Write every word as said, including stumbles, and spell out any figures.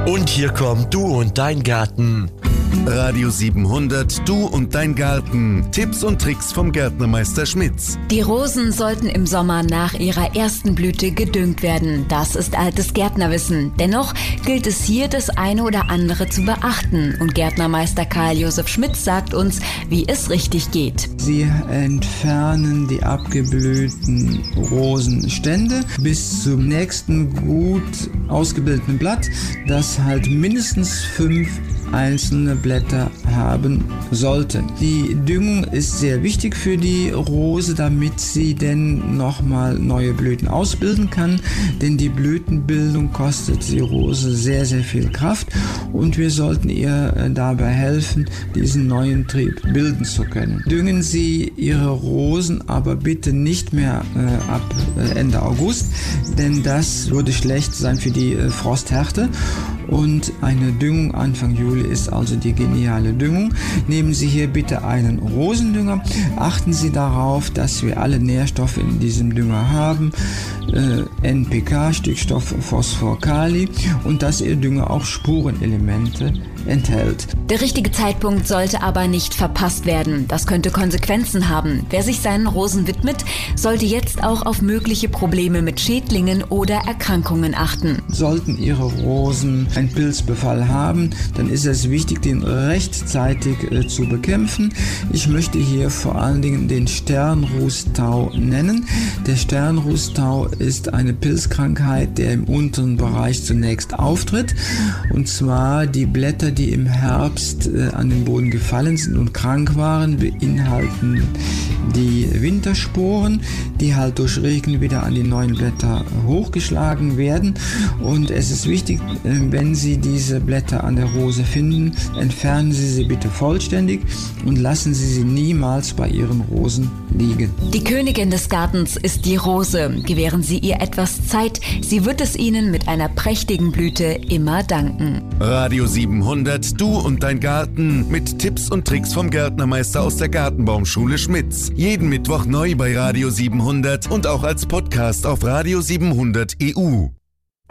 Und hier kommt Du und dein Garten. Radio siebenhundert, Du und dein Garten. Tipps und Tricks vom Gärtnermeister Schmitz. Die Rosen sollten im Sommer nach ihrer ersten Blüte gedüngt werden. Das ist altes Gärtnerwissen. Dennoch gilt es hier, das eine oder andere zu beachten. Und Gärtnermeister Karl-Josef Schmitz sagt uns, wie es richtig geht. Sie entfernen die abgeblühten Rosenstände bis zum nächsten gut ausgebildeten Blatt, das halt mindestens fünf einzelne Blätter haben sollte. Die Düngung ist sehr wichtig für die Rose, damit sie denn nochmal neue Blüten ausbilden kann, denn die Blütenbildung kostet die Rose sehr, sehr viel Kraft und wir sollten ihr dabei helfen, diesen neuen Trieb bilden zu können. Düngen Sie Ihre Rosen aber bitte nicht mehr äh, ab Ende August, denn das würde schlecht sein für die äh, Frosthärte. Und eine Düngung Anfang Juli ist also die geniale Düngung. Nehmen Sie hier bitte einen Rosendünger. Achten Sie darauf, dass wir alle Nährstoffe in diesem Dünger haben. Äh, N P K, Stickstoff, Phosphor, Kali und dass Ihr Dünger auch Spurenelemente enthält. Der richtige Zeitpunkt sollte aber nicht verpasst werden. Das könnte Konsequenzen haben. Wer sich seinen Rosen widmet, sollte jetzt auch auf mögliche Probleme mit Schädlingen oder Erkrankungen achten. Sollten Ihre Rosen einen Pilzbefall haben, dann ist es wichtig, den rechtzeitig äh, zu bekämpfen. Ich möchte hier vor allen Dingen den Sternrußtau nennen. Der Sternrußtau ist eine Pilzkrankheit, der im unteren Bereich zunächst auftritt. Und zwar die Blätter, die im Herbst äh, an den Boden gefallen sind und krank waren, beinhalten die Wintersporen, die halt durch Regen wieder an die neuen Blätter hochgeschlagen werden. Und es ist wichtig, äh, wenn Sie diese Blätter an der Rose finden, entfernen Sie sie bitte vollständig und lassen Sie sie niemals bei Ihren Rosen liegen. Die Königin des Gartens ist die Rose. Gewähren Sie ihr etwas Zeit, sie wird es Ihnen mit einer prächtigen Blüte immer danken. Radio siebenhundert, Du und dein Garten mit Tipps und Tricks vom Gärtnermeister aus der Gartenbaumschule Schmitz. Jeden Mittwoch neu bei Radio siebenhundert und auch als Podcast auf Radio siebenhundert E U.